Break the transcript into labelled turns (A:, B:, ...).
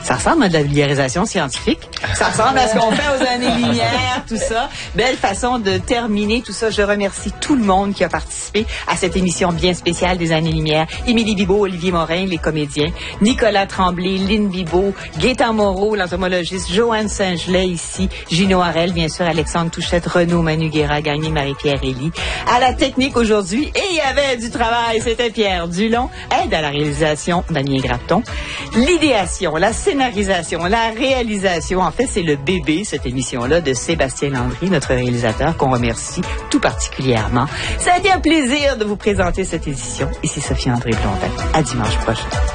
A: Ça ressemble à de la vulgarisation scientifique. Ça ressemble à ce qu'on fait aux années-lumière, tout ça. Belle façon de terminer tout ça. Je remercie tout le monde qui a participé à cette émission bien spéciale des années-lumière. Émilie Bibeau, Olivier Morin, les comédiens, Nicolas Tremblay, Lynn Bibeau, Gaétan Moreau, l'entomologiste, Joanne Saint-Gelais ici, Gino Harel, bien sûr, Alexandre Touchette, Renaud Manu Guéra, Gagné, Marie-Pierre Elie. À la technique aujourd'hui, et il y avait du travail, c'était Pierre Dulon. Aide à la réalisation, Damien Grapton. L'idéation, la scénarisation, la réalisation, en fait, c'est le bébé, cette émission-là, de Sébastien Landry, notre réalisateur, qu'on remercie tout particulièrement. Ça a été un plaisir de vous présenter cette édition. Ici Sophie-André Blondin. À dimanche prochain.